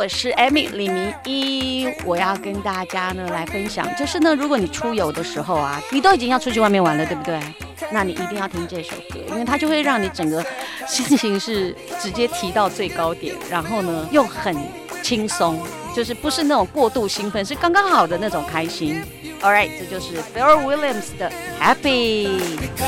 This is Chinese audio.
是 Amy 李明一，我要跟大家呢来分享，就是呢，如果你出游的时候啊，你都已经要出去外面玩了，对不对？那你一定要听这首歌，因为它就会让你整个心情是直接提到最高点，然后呢又很轻松，就是不是那种过度兴奋，是刚刚好的那种开心。All right， 这就是 Pharrell Williams 的 Happy。